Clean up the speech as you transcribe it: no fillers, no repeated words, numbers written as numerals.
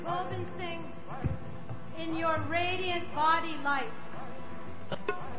Both and sing in your radiant body light.